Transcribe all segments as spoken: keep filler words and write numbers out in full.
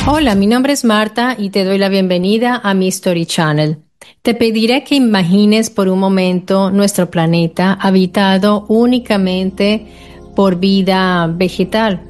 Hola, mi nombre es Marta y te doy la bienvenida a mi Story Channel. Te pediré que imagines por un momento nuestro planeta habitado únicamente por vida vegetal.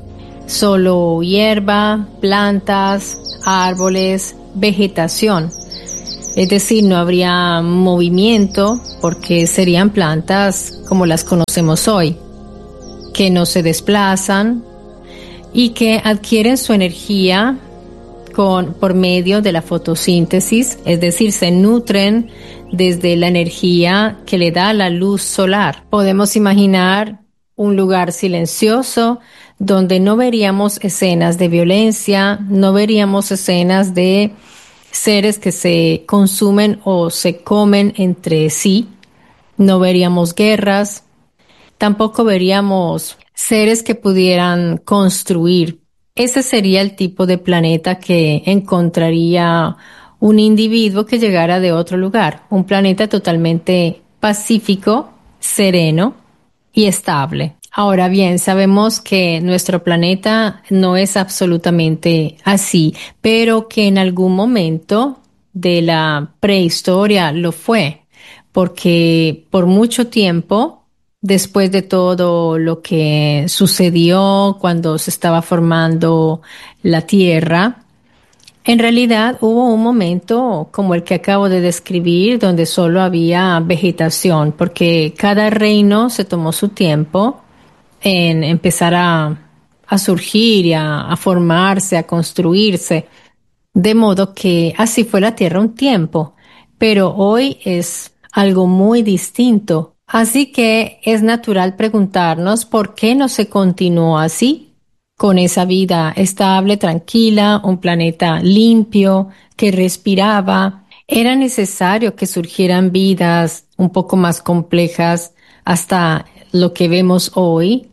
Solo hierba, plantas, árboles, vegetación. Es decir, no habría movimiento porque serían plantas como las conocemos hoy, que no se desplazan y que adquieren su energía con, por medio de la fotosíntesis, es decir, se nutren desde la energía que le da la luz solar. Podemos imaginar un lugar silencioso donde no veríamos escenas de violencia, no veríamos escenas de seres que se consumen o se comen entre sí, no veríamos guerras, tampoco veríamos seres que pudieran construir. Ese sería el tipo de planeta que encontraría un individuo que llegara de otro lugar, un planeta totalmente pacífico, sereno y estable. Ahora bien, sabemos que nuestro planeta no es absolutamente así, pero que en algún momento de la prehistoria lo fue, porque por mucho tiempo, después de todo lo que sucedió cuando se estaba formando la Tierra, en realidad hubo un momento como el que acabo de describir, donde solo había vegetación, porque cada reino se tomó su tiempo en empezar a, a surgir y a, a formarse, a construirse. De modo que así fue la Tierra un tiempo, pero hoy es algo muy distinto. Así que es natural preguntarnos por qué no se continuó así, con esa vida estable, tranquila, un planeta limpio, que respiraba. Era necesario que surgieran vidas un poco más complejas hasta lo que vemos hoy,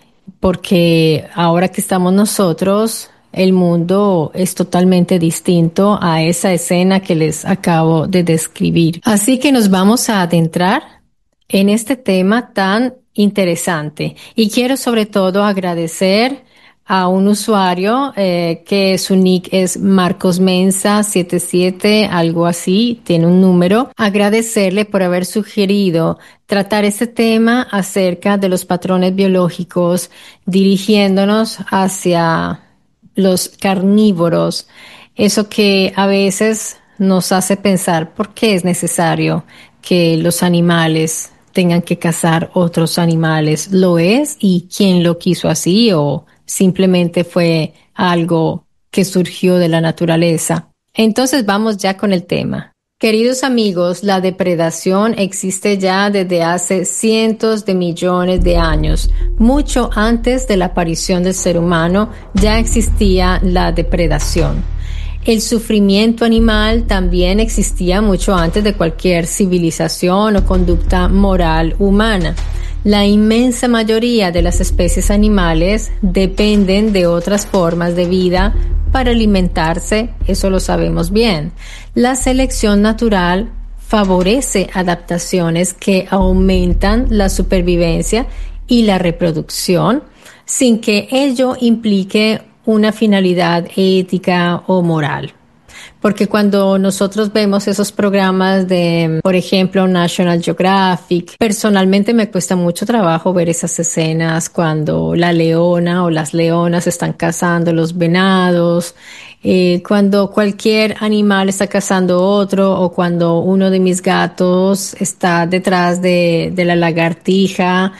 porque ahora que estamos nosotros, el mundo es totalmente distinto a esa escena que les acabo de describir. Así que nos vamos a adentrar en este tema tan interesante y quiero sobre todo agradecer a un usuario eh, que su nick es Marcos Mensa setenta y siete, algo así, tiene un número. Agradecerle por haber sugerido tratar este tema acerca de los patrones biológicos, dirigiéndonos hacia los carnívoros, eso que a veces nos hace pensar por qué es necesario que los animales tengan que cazar otros animales. ¿Lo es? ¿Y quién lo quiso así? ¿O simplemente fue algo que surgió de la naturaleza? Entonces vamos ya con el tema. Queridos amigos, la depredación existe ya desde hace cientos de millones de años. Mucho antes de la aparición del ser humano ya existía la depredación. El sufrimiento animal también existía mucho antes de cualquier civilización o conducta moral humana. La inmensa mayoría de las especies animales dependen de otras formas de vida para alimentarse, eso lo sabemos bien. La selección natural favorece adaptaciones que aumentan la supervivencia y la reproducción sin que ello implique una finalidad ética o moral. Porque cuando nosotros vemos esos programas de, por ejemplo, National Geographic, personalmente me cuesta mucho trabajo ver esas escenas cuando la leona o las leonas están cazando los venados, eh, cuando cualquier animal está cazando otro o cuando uno de mis gatos está detrás de, de la lagartija.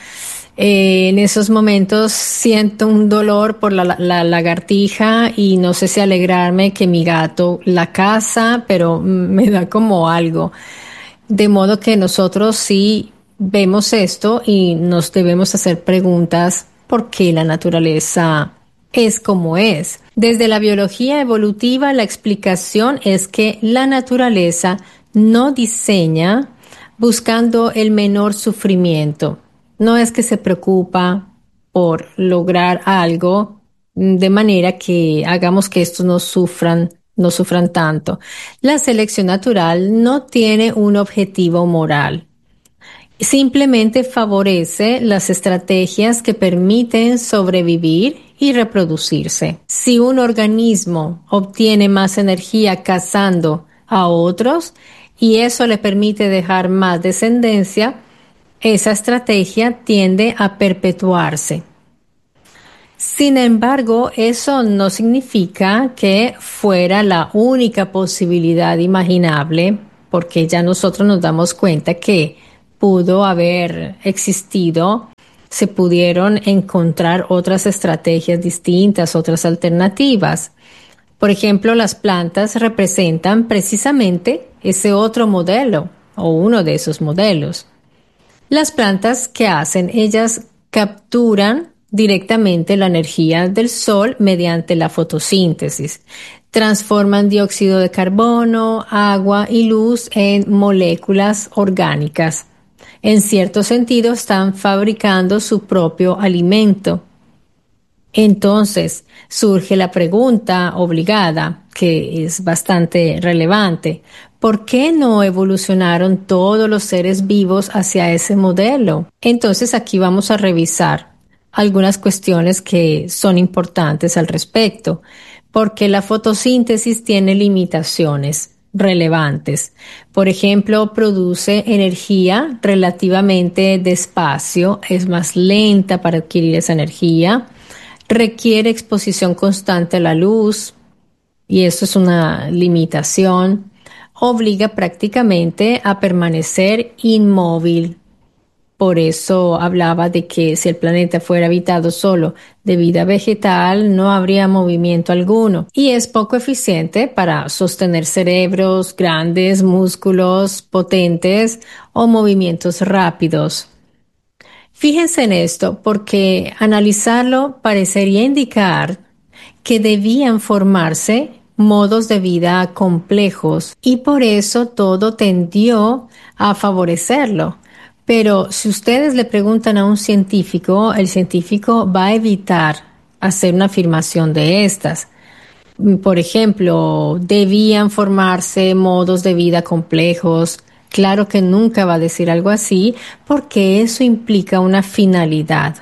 Eh, en esos momentos siento un dolor por la, la, la lagartija y no sé si alegrarme que mi gato la caza, pero me da como algo. De modo que nosotros sí vemos esto y nos debemos hacer preguntas por qué la naturaleza es como es. Desde la biología evolutiva, la explicación es que la naturaleza no diseña buscando el menor sufrimiento. No es que se preocupa por lograr algo de manera que hagamos que estos no sufran, no sufran tanto. La selección natural no tiene un objetivo moral. Simplemente favorece las estrategias que permiten sobrevivir y reproducirse. Si un organismo obtiene más energía cazando a otros y eso le permite dejar más descendencia, esa estrategia tiende a perpetuarse. Sin embargo, eso no significa que fuera la única posibilidad imaginable, porque ya nosotros nos damos cuenta que pudo haber existido, se pudieron encontrar otras estrategias distintas, otras alternativas. Por ejemplo, las plantas representan precisamente ese otro modelo o uno de esos modelos. Las plantas, ¿qué hacen? Ellas capturan directamente la energía del sol mediante la fotosíntesis. Transforman dióxido de carbono, agua y luz en moléculas orgánicas. En cierto sentido, están fabricando su propio alimento. Entonces surge la pregunta obligada, que es bastante relevante. ¿Por qué no evolucionaron todos los seres vivos hacia ese modelo? Entonces aquí vamos a revisar algunas cuestiones que son importantes al respecto, porque la fotosíntesis tiene limitaciones relevantes. Por ejemplo, produce energía relativamente despacio, es más lenta para adquirir esa energía. Requiere exposición constante a la luz y eso es una limitación. Obliga prácticamente a permanecer inmóvil. Por eso hablaba de que si el planeta fuera habitado solo de vida vegetal, no habría movimiento alguno. Y es poco eficiente para sostener cerebros grandes, músculos potentes o movimientos rápidos. Fíjense en esto, porque analizarlo parecería indicar que debían formarse modos de vida complejos y por eso todo tendió a favorecerlo. Pero si ustedes le preguntan a un científico, el científico va a evitar hacer una afirmación de estas. Por ejemplo, debían formarse modos de vida complejos. Claro que nunca va a decir algo así porque eso implica una finalidad.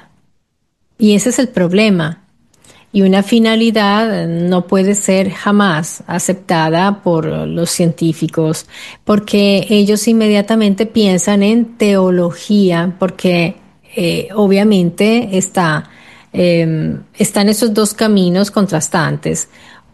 Y ese es el problema. Y una finalidad no puede ser jamás aceptada por los científicos porque ellos inmediatamente piensan en teología porque eh, obviamente está, eh, están esos dos caminos contrastantes.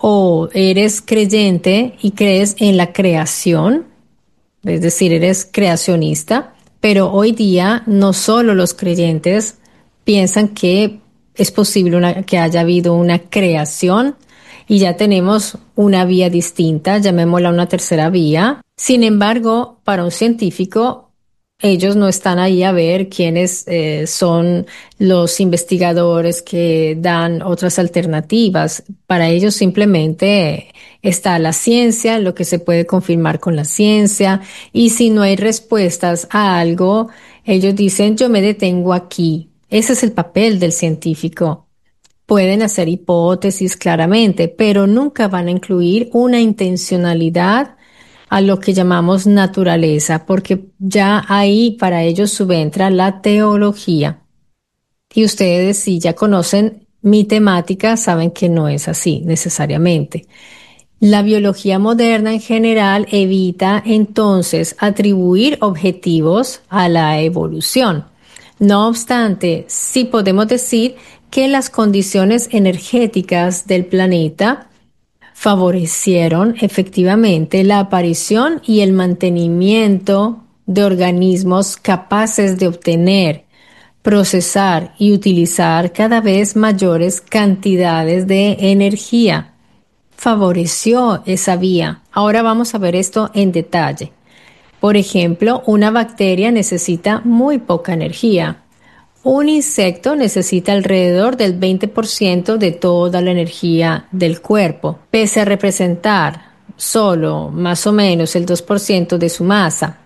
O eres creyente y crees en la creación, es decir, eres creacionista, pero hoy día no solo los creyentes piensan que es posible una, que haya habido una creación y ya tenemos una vía distinta, llamémosla una tercera vía. Sin embargo, para un científico, ellos no están ahí a ver quiénes eh, son los investigadores que dan otras alternativas. Para ellos simplemente está la ciencia, lo que se puede confirmar con la ciencia, y si no hay respuestas a algo, ellos dicen, yo me detengo aquí. Ese es el papel del científico. Pueden hacer hipótesis claramente, pero nunca van a incluir una intencionalidad a lo que llamamos naturaleza, porque ya ahí para ellos subentra la teología. Y ustedes, si ya conocen mi temática, saben que no es así necesariamente. La biología moderna en general evita entonces atribuir objetivos a la evolución. No obstante, sí podemos decir que las condiciones energéticas del planeta favorecieron efectivamente la aparición y el mantenimiento de organismos capaces de obtener, procesar y utilizar cada vez mayores cantidades de energía. Favoreció esa vía. Ahora vamos a ver esto en detalle. Por ejemplo, una bacteria necesita muy poca energía. Un insecto necesita alrededor del veinte por ciento de toda la energía del cuerpo, pese a representar solo más o menos el dos por ciento de su masa.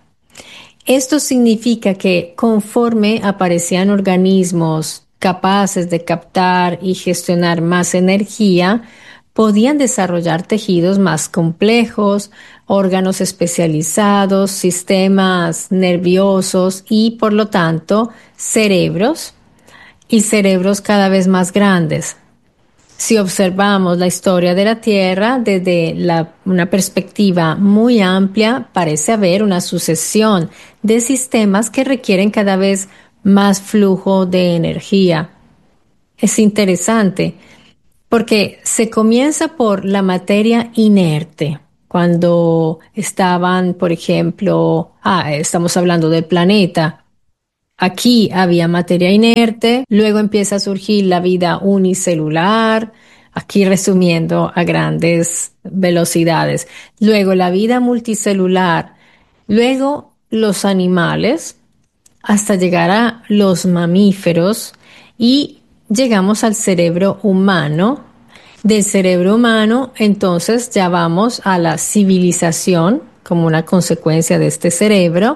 Esto significa que conforme aparecían organismos capaces de captar y gestionar más energía, podían desarrollar tejidos más complejos, órganos especializados, sistemas nerviosos y, por lo tanto, cerebros y cerebros cada vez más grandes. Si observamos la historia de la Tierra desde la- una perspectiva muy amplia, parece haber una sucesión de sistemas que requieren cada vez más flujo de energía. Es interesante porque se comienza por la materia inerte. Cuando estaban, por ejemplo, ah, estamos hablando del planeta. Aquí había materia inerte, luego empieza a surgir la vida unicelular, aquí resumiendo a grandes velocidades. Luego la vida multicelular, luego los animales, hasta llegar a los mamíferos y llegamos al cerebro humano. Del cerebro humano, entonces ya vamos a la civilización como una consecuencia de este cerebro,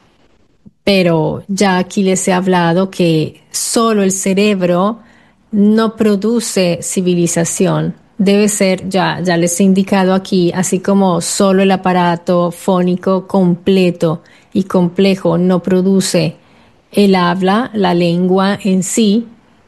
pero ya aquí les he hablado que solo el cerebro no produce civilización. Debe ser, ya, ya les he indicado aquí, así como solo el aparato fónico completo y complejo no produce el habla, la lengua en sí.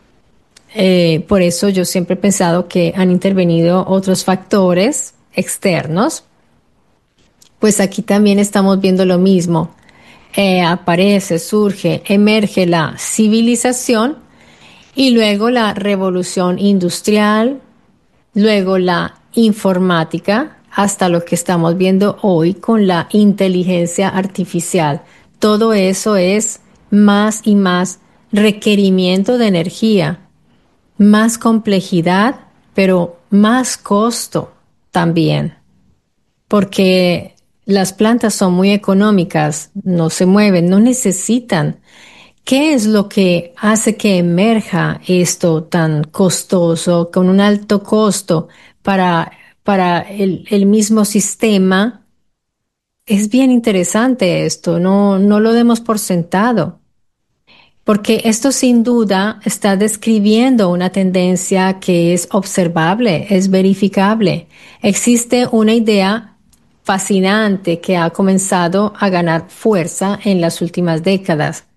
Eh, por eso yo siempre he pensado que han intervenido otros factores externos. Pues aquí también estamos viendo lo mismo. Eh, aparece, surge, emerge la civilización y luego la revolución industrial, luego la informática, hasta lo que estamos viendo hoy con la inteligencia artificial. Todo eso es más y más requerimiento de energía, más complejidad, pero más costo también, porque las plantas son muy económicas, no se mueven, no necesitan. ¿Qué es lo que hace que emerja esto tan costoso, con un alto costo para, para el, el mismo sistema? Es bien interesante esto, no, no lo demos por sentado, porque esto sin duda está describiendo una tendencia que es observable, es verificable. Existe una idea fascinante que ha comenzado a ganar fuerza en las últimas décadas.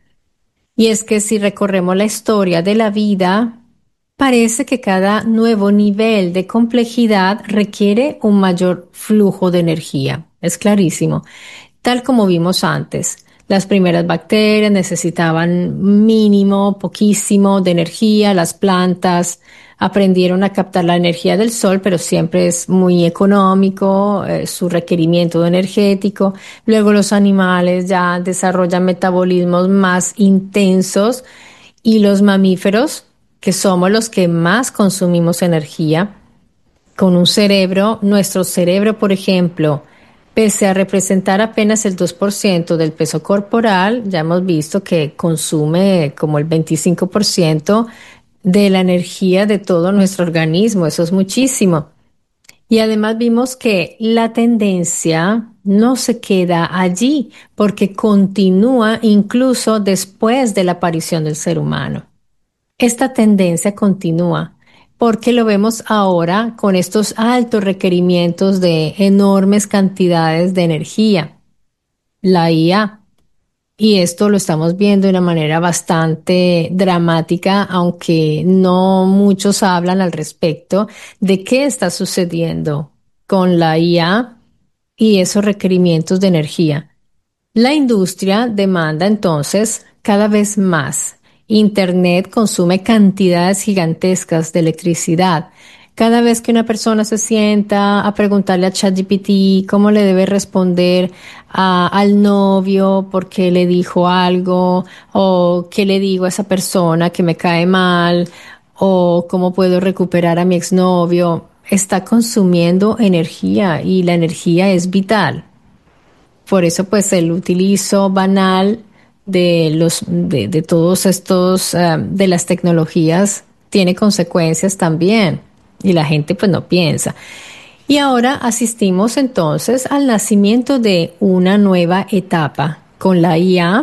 Y es que si recorremos la historia de la vida, parece que cada nuevo nivel de complejidad requiere un mayor flujo de energía. Es clarísimo. Tal como vimos antes, las primeras bacterias necesitaban mínimo, poquísimo de energía, las plantas aprendieron a captar la energía del sol, pero siempre es muy económico, eh, su requerimiento energético. Luego los animales ya desarrollan metabolismos más intensos y los mamíferos, que somos los que más consumimos energía, con un cerebro, nuestro cerebro, por ejemplo, pese a representar apenas el dos por ciento del peso corporal, ya hemos visto que consume como el veinticinco por ciento de la energía de todo nuestro organismo. Eso es muchísimo. Y además vimos que la tendencia no se queda allí porque continúa incluso después de la aparición del ser humano. Esta tendencia continúa porque lo vemos ahora con estos altos requerimientos de enormes cantidades de energía, la I A. Y esto lo estamos viendo de una manera bastante dramática, aunque no muchos hablan al respecto de qué está sucediendo con la I A y esos requerimientos de energía. La industria demanda entonces cada vez más. Internet consume cantidades gigantescas de electricidad. Cada vez que una persona se sienta a preguntarle a ChatGPT cómo le debe responder a- al novio porque le dijo algo, o qué le digo a esa persona que me cae mal, o cómo puedo recuperar a mi exnovio, está consumiendo energía y la energía es vital. Por eso, pues, el utilizo banal de los de, de todos estos ah, de las tecnologías tiene consecuencias también y la gente pues no piensa. Y ahora asistimos entonces al nacimiento de una nueva etapa con la I A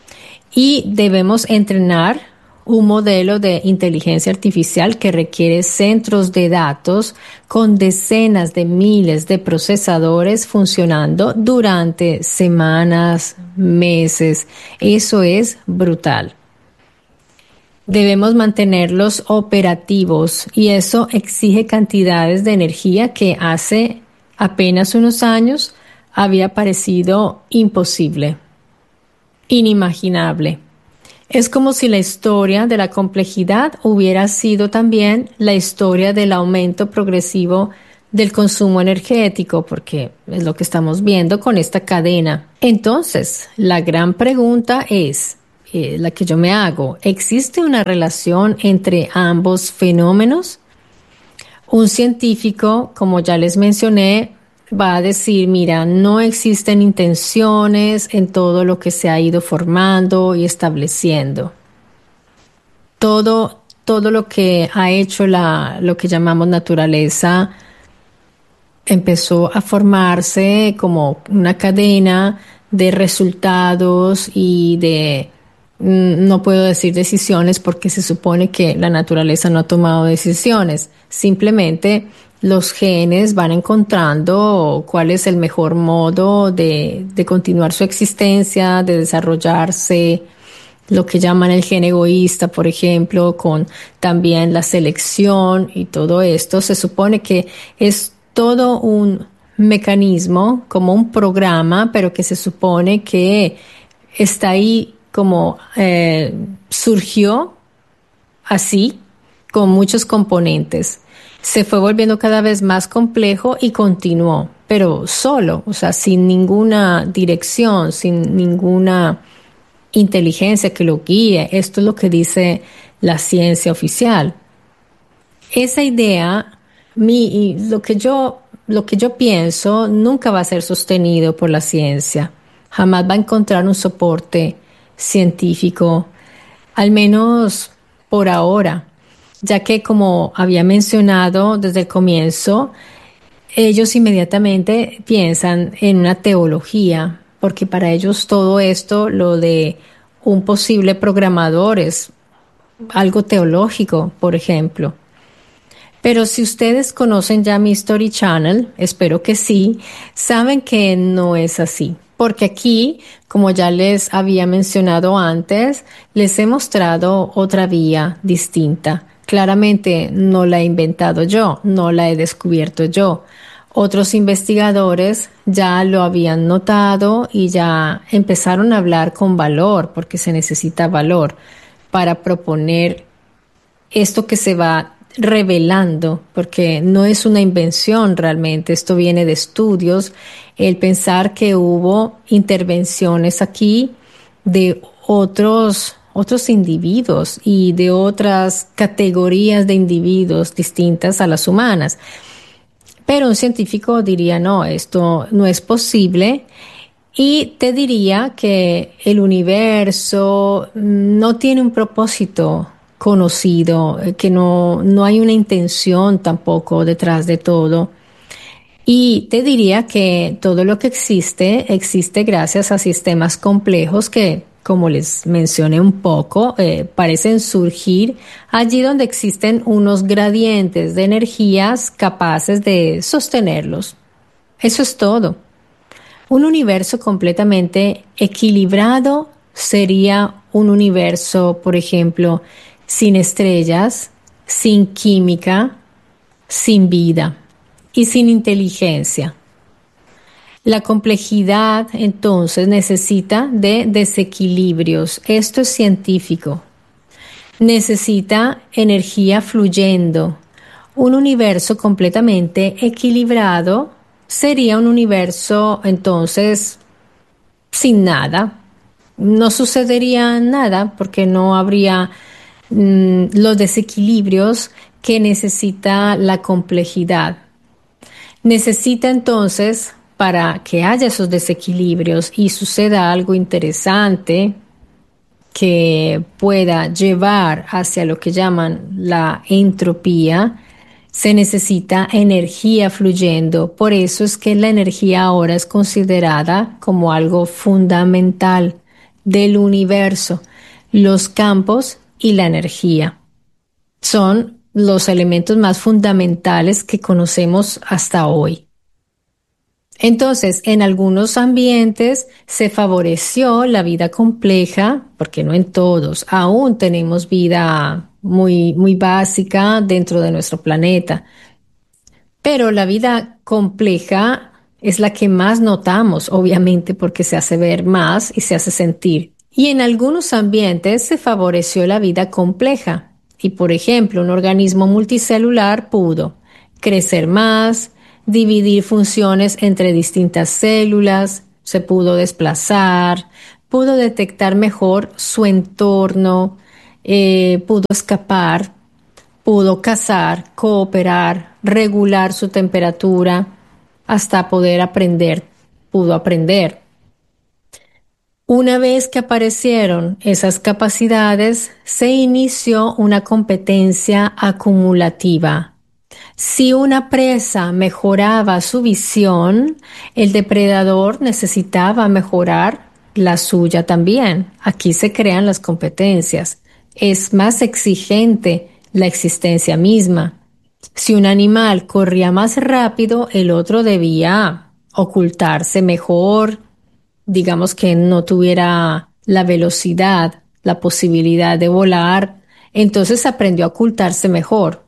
y debemos entrenar un modelo de inteligencia artificial que requiere centros de datos con decenas de miles de procesadores funcionando durante semanas, meses. Eso es brutal. Debemos mantenerlos operativos y eso exige cantidades de energía que hace apenas unos años había parecido imposible, inimaginable. Es como si la historia de la complejidad hubiera sido también la historia del aumento progresivo del consumo energético, porque es lo que estamos viendo con esta cadena. Entonces, la gran pregunta es, eh, la que yo me hago, ¿existe una relación entre ambos fenómenos? Un científico, como ya les mencioné, va a decir, mira, no existen intenciones en todo lo que se ha ido formando y estableciendo. Todo, todo lo que ha hecho la, lo que llamamos naturaleza empezó a formarse como una cadena de resultados y de, mm, no puedo decir decisiones porque se supone que la naturaleza no ha tomado decisiones, simplemente los genes van encontrando cuál es el mejor modo de, de continuar su existencia, de desarrollarse, lo que llaman el gen egoísta, por ejemplo, con también la selección y todo esto. Se supone que es todo un mecanismo, como un programa, pero que se supone que está ahí como eh, surgió así, con muchos componentes. Se fue volviendo cada vez más complejo y continuó, pero solo, o sea, sin ninguna dirección, sin ninguna inteligencia que lo guíe. Esto es lo que dice la ciencia oficial. Esa idea, mi, y lo que yo, lo que yo pienso, nunca va a ser sostenido por la ciencia. Jamás va a encontrar un soporte científico, al menos por ahora, ya que como había mencionado desde el comienzo, ellos inmediatamente piensan en una teología, porque para ellos todo esto, lo de un posible programador, es algo teológico, por ejemplo. Pero si ustedes conocen ya mi Story Channel, espero que sí, saben que no es así. Porque aquí, como ya les había mencionado antes, les he mostrado otra vía distinta. Claramente no la he inventado yo, no la he descubierto yo. Otros investigadores ya lo habían notado y ya empezaron a hablar con valor, porque se necesita valor para proponer esto que se va revelando, porque no es una invención realmente, esto viene de estudios, el pensar que hubo intervenciones aquí de otros, otros individuos y de otras categorías de individuos distintas a las humanas. Pero un científico diría, no, esto no es posible. Y te diría que el universo no tiene un propósito conocido, eh, que no, no hay una intención tampoco detrás de todo. Y te diría que todo lo que existe existe gracias a sistemas complejos que, como les mencioné un poco, eh, parecen surgir allí donde existen unos gradientes de energías capaces de sostenerlos. Eso es todo. Un universo completamente equilibrado sería un universo, por ejemplo, sin estrellas, sin química, sin vida y sin inteligencia. La complejidad entonces necesita de desequilibrios. Esto es científico. Necesita energía fluyendo. Un universo completamente equilibrado sería un universo entonces sin nada. No sucedería nada porque no habría mm, los desequilibrios que necesita la complejidad. Necesita entonces, para que haya esos desequilibrios y suceda algo interesante que pueda llevar hacia lo que llaman la entropía, se necesita energía fluyendo. Por eso es que la energía ahora es considerada como algo fundamental del universo. Los campos y la energía son los elementos más fundamentales que conocemos hasta hoy. Entonces, en algunos ambientes se favoreció la vida compleja, porque no en todos, aún tenemos vida muy, muy básica dentro de nuestro planeta, pero la vida compleja es la que más notamos, obviamente, porque se hace ver más y se hace sentir. Y en algunos ambientes se favoreció la vida compleja. Y por ejemplo, un organismo multicelular pudo crecer más, dividir funciones entre distintas células, se pudo desplazar, pudo detectar mejor su entorno, eh, pudo escapar, pudo cazar, cooperar, regular su temperatura, hasta poder aprender, pudo aprender. Una vez que aparecieron esas capacidades, se inició una competencia acumulativa. Si una presa mejoraba su visión, el depredador necesitaba mejorar la suya también. Aquí se crean las competencias. Es más exigente la existencia misma. Si un animal corría más rápido, el otro debía ocultarse mejor, digamos que no tuviera la velocidad, la posibilidad de volar, entonces aprendió a ocultarse mejor.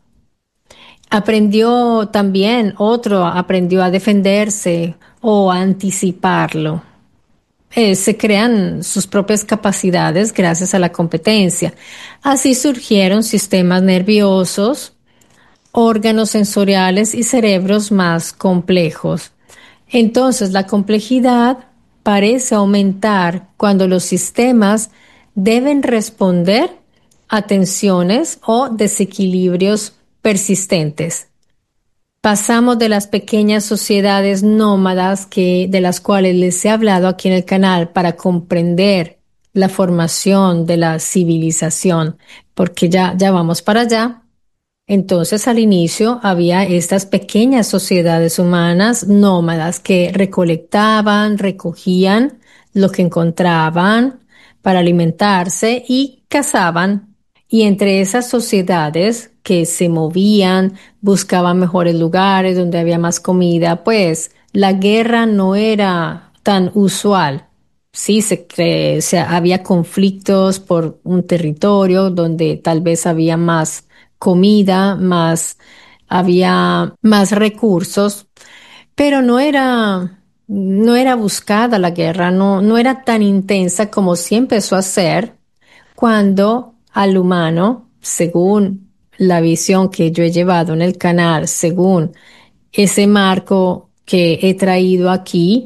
Aprendió también, otro aprendió a defenderse o a anticiparlo. Eh, se crean sus propias capacidades gracias a la competencia. Así surgieron sistemas nerviosos, órganos sensoriales y cerebros más complejos. Entonces, la complejidad parece aumentar cuando los sistemas deben responder a tensiones o desequilibrios persistentes. Pasamos de las pequeñas sociedades nómadas que, de las cuales les he hablado aquí en el canal para comprender la formación de la civilización, porque ya, ya vamos para allá. Entonces, al inicio había estas pequeñas sociedades humanas nómadas que recolectaban, recogían lo que encontraban para alimentarse y cazaban. Y entre esas sociedades que se movían, buscaban mejores lugares donde había más comida, pues la guerra no era tan usual. Sí, se cree, o sea, había conflictos por un territorio donde tal vez había más comida, más, había más recursos, pero no era, no era buscada la guerra, no, no era tan intensa como sí empezó a ser cuando al humano, según la visión que yo he llevado en el canal, según ese marco que he traído aquí,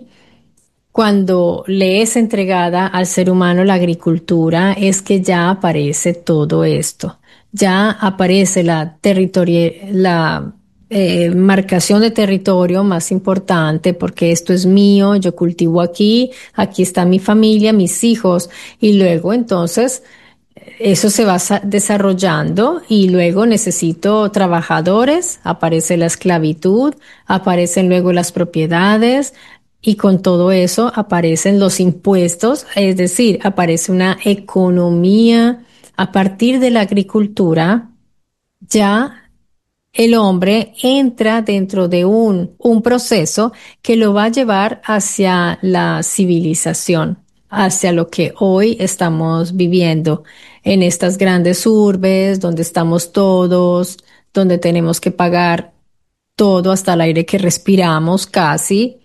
cuando le es entregada al ser humano la agricultura, es que ya aparece todo esto. Ya aparece la territoria, la eh, marcación de territorio más importante, porque esto es mío, yo cultivo aquí, aquí está mi familia, mis hijos, y luego entonces eso se va sa- desarrollando y luego necesito trabajadores, aparece la esclavitud, aparecen luego las propiedades y con todo eso aparecen los impuestos, es decir, aparece una economía a partir de la agricultura. Ya el hombre entra dentro de un, un proceso que lo va a llevar hacia la civilización, hacia lo que hoy estamos viviendo en estas grandes urbes, donde estamos todos, donde tenemos que pagar todo, hasta el aire que respiramos casi.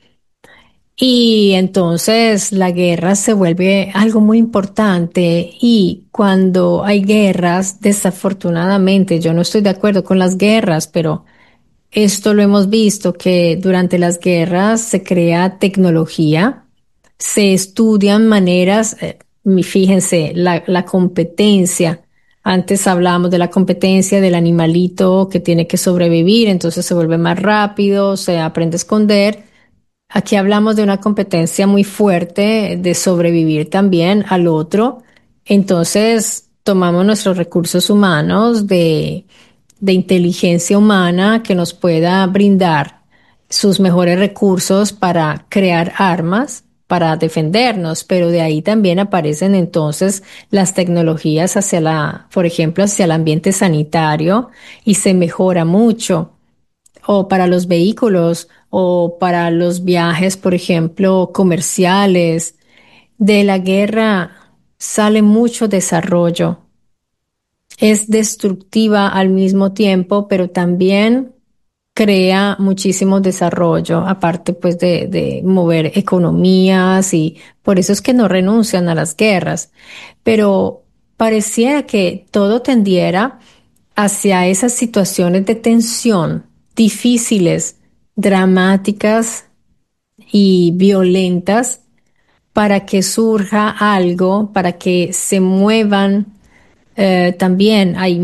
Y entonces la guerra se vuelve algo muy importante y cuando hay guerras, desafortunadamente, yo no estoy de acuerdo con las guerras, pero esto lo hemos visto que durante las guerras se crea tecnología, se estudian maneras, eh, mi- fíjense, la, la competencia. Antes hablábamos de la competencia del animalito que tiene que sobrevivir, entonces se vuelve más rápido, se aprende a esconder. Aquí hablamos de una competencia muy fuerte de sobrevivir también al otro. Entonces, tomamos nuestros recursos humanos de, de inteligencia humana que nos pueda brindar sus mejores recursos para crear armas, para defendernos, pero de ahí también aparecen entonces las tecnologías hacia la, por ejemplo, hacia el ambiente sanitario y se mejora mucho. o para los vehículos o para los viajes, por ejemplo, comerciales. De la guerra sale mucho desarrollo. Es destructiva al mismo tiempo, pero también crea muchísimo desarrollo, aparte pues de, de mover economías y por eso es que no renuncian a las guerras. Pero pareciera que todo tendiera hacia esas situaciones de tensión difíciles, dramáticas y violentas para que surja algo, para que se muevan eh, también hay